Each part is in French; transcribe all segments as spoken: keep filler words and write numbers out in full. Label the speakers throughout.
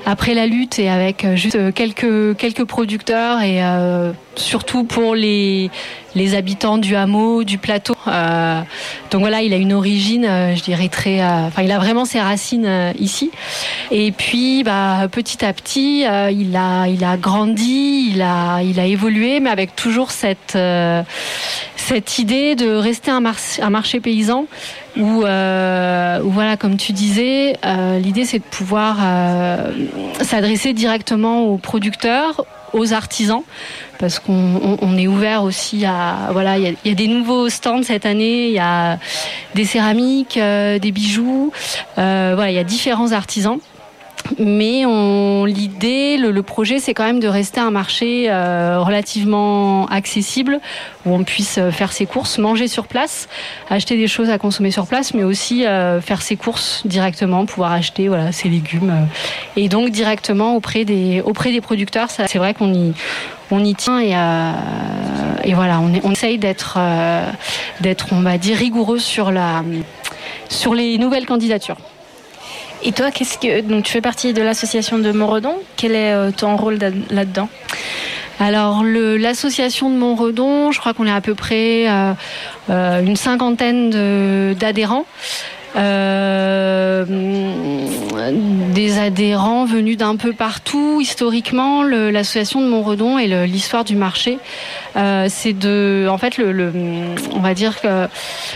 Speaker 1: après la lutte et avec juste quelques quelques producteurs et euh, surtout pour les les habitants du hameau, du plateau. Euh, donc voilà, il a une origine, euh, je dirais très, euh, enfin il a vraiment ses racines euh, ici. Et puis bah petit à petit, euh, il a il a grandi, il a il a évolué, mais avec toujours cette euh, cette idée de rester un, mar- un marché paysan où, euh, où voilà, comme tu disais, euh, l'idée c'est de pouvoir euh, s'adresser directement aux producteurs, aux artisans, parce qu'on on, on est ouvert aussi à voilà, il y a, y a des nouveaux stands cette année, il y a des céramiques, euh, des bijoux, euh, voilà, il y a différents artisans. Mais on, l'idée, le, le projet, c'est quand même de rester un marché euh, relativement accessible, où on puisse faire ses courses, manger sur place, acheter des choses à consommer sur place, mais aussi euh, faire ses courses directement, pouvoir acheter voilà, ses légumes. Euh, et donc directement auprès des, auprès des producteurs. Ça, c'est vrai qu'on y, on y tient et, euh, et voilà, on, est, on essaye d'être, euh, d'être, on va dire, rigoureux sur, la, sur les nouvelles candidatures.
Speaker 2: Et toi, qu'est-ce que donc tu fais partie de l'association de Montredon. Quel est euh, ton rôle là-dedans ?
Speaker 1: Alors le, l'association de Montredon, je crois qu'on est à peu près euh, euh, une cinquantaine de, d'adhérents. Euh, des adhérents venus d'un peu partout. Historiquement, le, l'association de Montredon et le, l'histoire du marché, euh, c'est de, en fait, le, le, on va dire que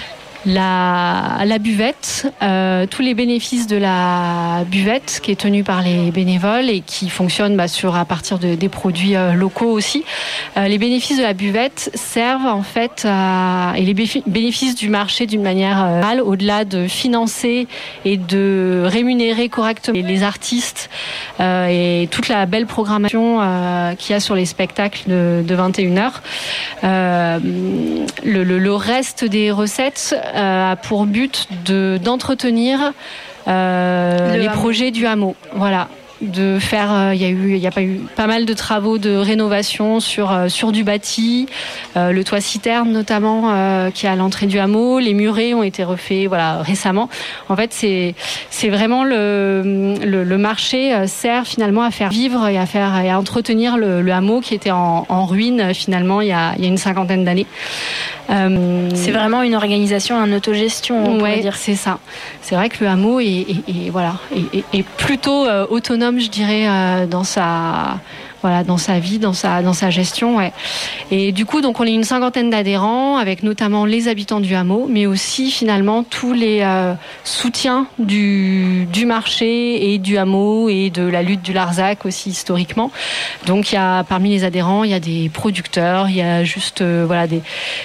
Speaker 1: La, la buvette, euh, tous les bénéfices de la buvette qui est tenue par les bénévoles et qui fonctionne bah, sur, à partir de, des produits euh, locaux aussi. Euh, les bénéfices de la buvette servent en fait à, et les bénéfices du marché d'une manière euh, au-delà de financer et de rémunérer correctement les artistes euh, et toute la belle programmation euh, qu'il y a sur les spectacles de, de vingt et une heures. Euh, le, le, le reste des recettes a pour but de, d'entretenir euh, les hameau. projets du hameau. Voilà. De faire, il euh, y a eu, il y a pas eu pas mal de travaux de rénovation sur euh, sur du bâti, euh, le toit citerne notamment euh, qui est à l'entrée du hameau, les murets ont été refaits, voilà, récemment. En fait, c'est c'est vraiment le le, le marché euh, sert finalement à faire vivre et à faire et à entretenir le, le hameau qui était en, en ruine finalement il y a il y a une cinquantaine d'années.
Speaker 2: Euh, c'est vraiment une organisation en autogestion, on
Speaker 1: ouais,
Speaker 2: pourrait dire.
Speaker 1: C'est ça. C'est vrai que le hameau est, est, est voilà est, est plutôt euh, autonome, je dirais, euh, dans sa voilà dans sa vie, dans sa dans sa gestion. Ouais. Et du coup, donc on est une cinquantaine d'adhérents, avec notamment les habitants du hameau, mais aussi finalement tous les euh, soutiens du du marché et du hameau et de la lutte du Larzac aussi historiquement. Donc il y a parmi les adhérents, il y a des producteurs, il y a juste euh, voilà des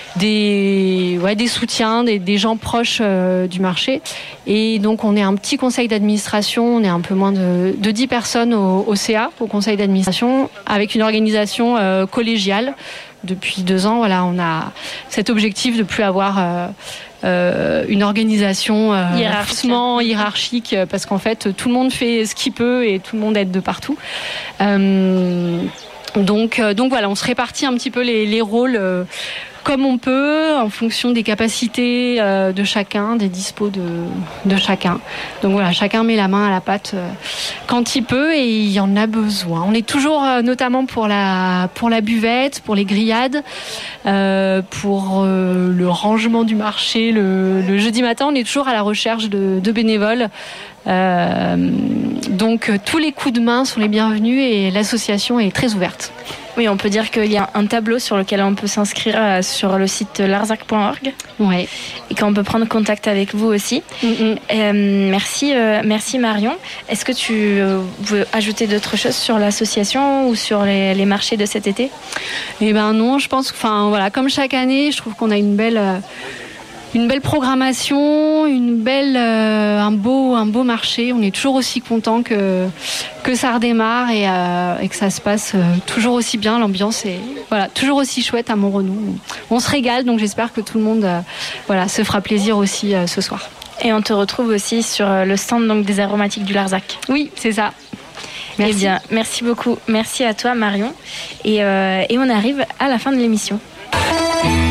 Speaker 1: des ouais des soutiens, des des gens proches euh, du marché. Et donc on est un petit conseil d'administration, on est un peu moins de de dix personnes au, au C A, au conseil d'administration, avec une organisation euh, collégiale. Depuis deux ans, voilà, on a cet objectif de plus avoir euh, euh, une organisation euh,
Speaker 2: hiérarchique.
Speaker 1: hiérarchique, parce qu'en fait, tout le monde fait ce qu'il peut et tout le monde aide de partout. Euh, donc, euh, donc voilà, on se répartit un petit peu les, les rôles euh, comme on peut, en fonction des capacités euh, de chacun, des dispos de, de chacun. Donc voilà, chacun met la main à la pâte euh, quand il peut et il y en a besoin. On est toujours, euh, notamment pour la, pour la buvette, pour les grillades, euh, pour euh, le rangement du marché, le, le jeudi matin, on est toujours à la recherche de, de bénévoles. Euh, donc tous les coups de main sont les bienvenus et l'association est très ouverte.
Speaker 2: Oui, on peut dire qu'il y a un tableau sur lequel on peut s'inscrire sur le site larzac point org.
Speaker 1: Ouais.
Speaker 2: Et qu'on peut prendre contact avec vous aussi. Mm-hmm. Euh, merci, euh, merci Marion. Est-ce que tu euh, veux ajouter d'autres choses sur l'association ou sur les, les marchés de cet été ?
Speaker 1: Eh ben non, je pense que, enfin voilà, comme chaque année, je trouve qu'on a une belle. Euh, Une belle programmation, une belle, euh, un beau, un beau marché. On est toujours aussi content que que ça redémarre et, euh, et que ça se passe euh, toujours aussi bien. L'ambiance est voilà toujours aussi chouette à Montredon. On, on se régale, donc j'espère que tout le monde euh, voilà se fera plaisir aussi euh, ce soir.
Speaker 2: Et on te retrouve aussi sur le stand donc des aromatiques du Larzac.
Speaker 1: Oui, c'est ça.
Speaker 2: Merci. Eh bien, merci beaucoup. Merci à toi Marion. Et, euh, et on arrive à la fin de l'émission.